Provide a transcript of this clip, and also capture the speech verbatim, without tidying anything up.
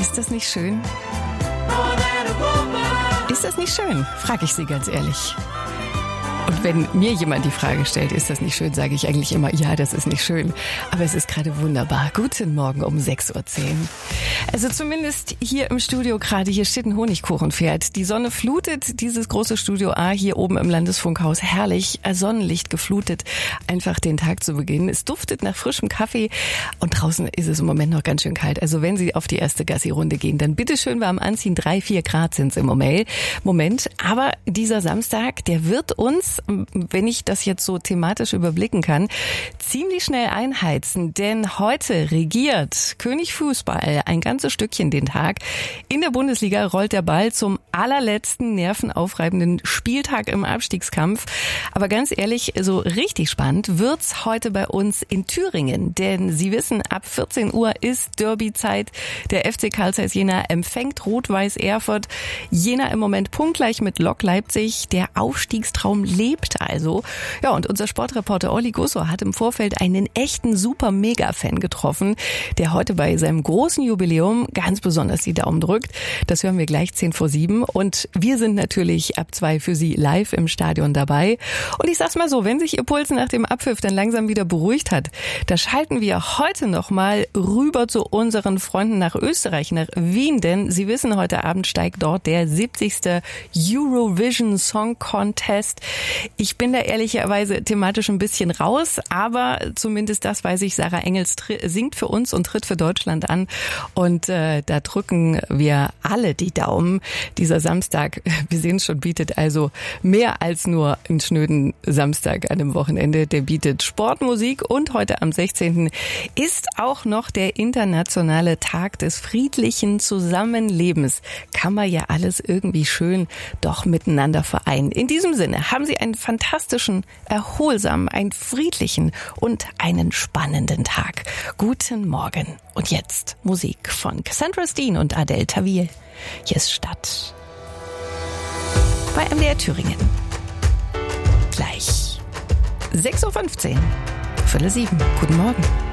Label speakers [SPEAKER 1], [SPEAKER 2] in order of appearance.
[SPEAKER 1] Ist das nicht schön? Ist das nicht schön? Frage ich Sie ganz ehrlich. Und wenn mir jemand die Frage stellt, ist das nicht schön, sage ich eigentlich immer, ja, das ist nicht schön. Aber es ist gerade wunderbar. Guten Morgen um sechs Uhr zehn. Also zumindest hier im Studio gerade, hier steht ein Honigkuchenpferd. Die Sonne flutet dieses große Studio A hier oben im Landesfunkhaus. Herrlich, Sonnenlicht geflutet, einfach den Tag zu beginnen. Es duftet nach frischem Kaffee und draußen ist es im Moment noch ganz schön kalt. Also wenn Sie auf die erste Gassi-Runde gehen, dann bitte schön warm anziehen. Drei, vier Grad sind es im Moment. Aber dieser Samstag, der wird uns, wenn ich das jetzt so thematisch überblicken kann, ziemlich schnell einheizen. Denn heute regiert König Fußball ein ganzes Stückchen den Tag. In der Bundesliga rollt der Ball zum allerletzten nervenaufreibenden Spieltag im Abstiegskampf. Aber ganz ehrlich, so richtig spannend wird's heute bei uns in Thüringen. Denn Sie wissen, ab vierzehn Uhr ist Derbyzeit. Der F C Carl Zeiss Jena empfängt Rot-Weiß Erfurt. Jena im Moment punktgleich mit Lok Leipzig. Der Aufstiegstraum lebt also. Ja, und unser Sportreporter Olli Gusso hat im Vorfeld einen echten Super-Mega-Fan getroffen, der heute bei seinem großen Jubiläum ganz besonders die Daumen drückt. Das hören wir gleich zehn vor sieben. Und wir sind natürlich ab zwei für Sie live im Stadion dabei. Und ich sag's mal so, wenn sich Ihr Puls nach dem Abpfiff dann langsam wieder beruhigt hat, da schalten wir heute nochmal rüber zu unseren Freunden nach Österreich, nach Wien. Denn Sie wissen, heute Abend steigt dort der siebzigste Eurovision Song Contest. Ich bin da ehrlicherweise thematisch ein bisschen raus, aber zumindest das weiß ich, Sarah Engels tri- singt für uns und tritt für Deutschland an. Und äh, da drücken wir alle die Daumen. Dieser Samstag, wir sehen es schon, bietet also mehr als nur einen schnöden Samstag an einem Wochenende. Der bietet Sportmusik und heute am sechzehnten ist auch noch der internationale Tag des friedlichen Zusammenlebens. Kann man ja alles irgendwie schön doch miteinander vereinen. In diesem Sinne haben Sie einen fantastischen, erholsamen, einen friedlichen und einen spannenden Tag. Guten Morgen. Und jetzt Musik von Cassandra Steen und Adele Tawil. Hier ist Stadt. Bei M D R Thüringen. Gleich sechs Uhr fünfzehn. Viertel sieben. Guten Morgen.